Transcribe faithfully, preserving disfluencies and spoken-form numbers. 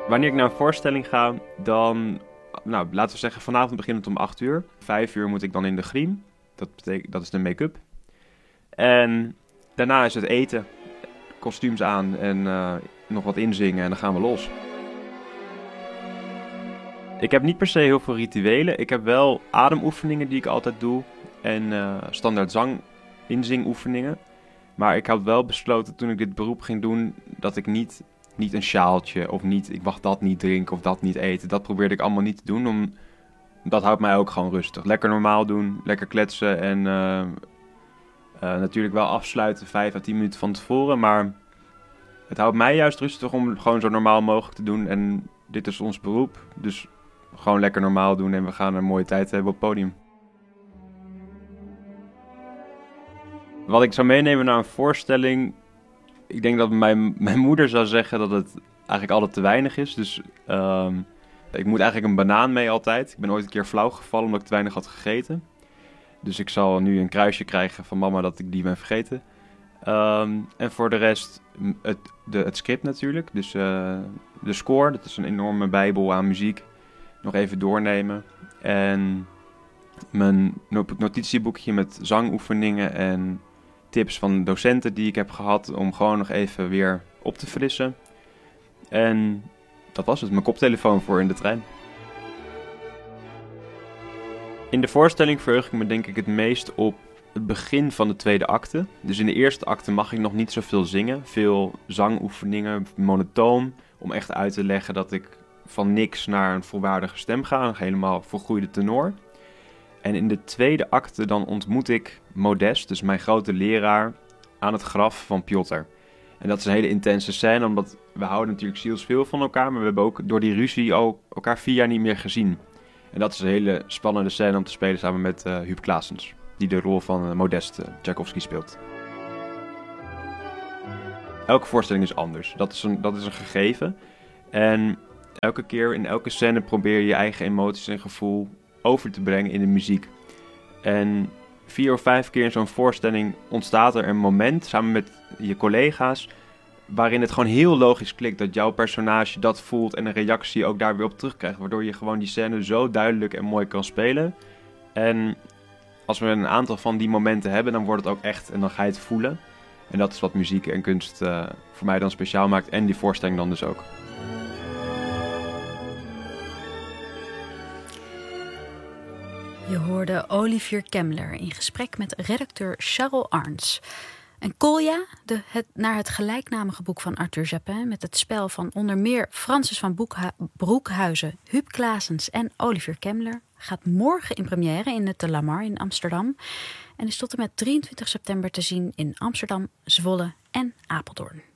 Wanneer ik naar een voorstelling ga, dan, nou, laten we zeggen, vanavond begint het om acht uur. Vijf uur moet ik dan in de griem. Dat betekent, dat is de make-up. En daarna is het eten, kostuums aan en uh, nog wat inzingen en dan gaan we los. Ik heb niet per se heel veel rituelen. Ik heb wel ademoefeningen die ik altijd doe en uh, standaard zang inzingoefeningen. Maar ik had wel besloten toen ik dit beroep ging doen dat ik niet, niet een sjaaltje of niet, ik mag dat niet drinken of dat niet eten. Dat probeerde ik allemaal niet te doen. Om, dat houdt mij ook gewoon rustig. Lekker normaal doen, lekker kletsen en uh, uh, natuurlijk wel afsluiten vijf à tien minuten van tevoren. Maar het houdt mij juist rustig om gewoon zo normaal mogelijk te doen. En dit is ons beroep, dus gewoon lekker normaal doen en we gaan een mooie tijd hebben op het podium. Wat ik zou meenemen naar een voorstelling, ik denk dat mijn, mijn moeder zou zeggen dat het eigenlijk altijd te weinig is. Dus um, ik moet eigenlijk een banaan mee altijd. Ik ben ooit een keer flauw gevallen omdat ik te weinig had gegeten. Dus ik zal nu een kruisje krijgen van mama dat ik die ben vergeten. Um, en voor de rest het, de, het script natuurlijk. Dus uh, de score, dat is een enorme bijbel aan muziek. Nog even doornemen. En mijn notitieboekje met zangoefeningen en tips van docenten die ik heb gehad om gewoon nog even weer op te frissen. En dat was het, mijn koptelefoon voor in de trein. In de voorstelling verheug ik me denk ik het meest op het begin van de tweede acte. Dus in de eerste acte mag ik nog niet zoveel zingen. Veel zangoefeningen, monotoon, om echt uit te leggen dat ik van niks naar een volwaardige stem ga. Een helemaal volgroeide tenor. En in de tweede acte dan ontmoet ik Modest, dus mijn grote leraar, aan het graf van Piotr. En dat is een hele intense scène, omdat we houden natuurlijk zielsveel van elkaar, maar we hebben ook door die ruzie ook elkaar vier jaar niet meer gezien. En dat is een hele spannende scène om te spelen samen met uh, Huub Claessens, die de rol van uh, Modest uh, Tchaikovsky speelt. Elke voorstelling is anders, dat is een, dat is een gegeven. En elke keer in elke scène probeer je je eigen emoties en gevoel over te brengen in de muziek. En vier of vijf keer in zo'n voorstelling ontstaat er een moment samen met je collega's waarin het gewoon heel logisch klikt dat jouw personage dat voelt en een reactie ook daar weer op terugkrijgt, waardoor je gewoon die scène zo duidelijk en mooi kan spelen. En als we een aantal van die momenten hebben, dan wordt het ook echt en dan ga je het voelen. En dat is wat muziek en kunst uh, voor mij dan speciaal maakt en die voorstelling dan dus ook. Je hoorde Olivier Kemmler in gesprek met redacteur Charles Arns. En Kolja, de, het, naar het gelijknamige boek van Arthur Japin, met het spel van onder meer Francis van Boekha- Broekhuizen, Huub Claessens en Olivier Kemmler, gaat morgen in première in het De Lamar in Amsterdam en is tot en met drieëntwintig september te zien in Amsterdam, Zwolle en Apeldoorn.